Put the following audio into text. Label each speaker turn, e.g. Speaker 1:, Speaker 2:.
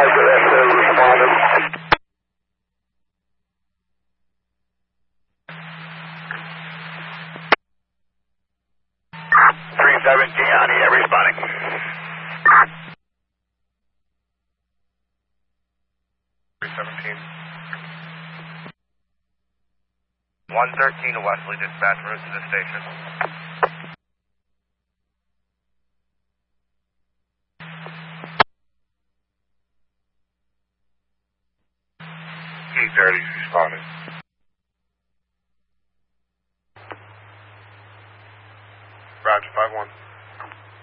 Speaker 1: Roger, that's responded.
Speaker 2: 317 on EA responding.
Speaker 3: 317. 113 to Wesley, dispatch route to the station.
Speaker 1: P30 responding.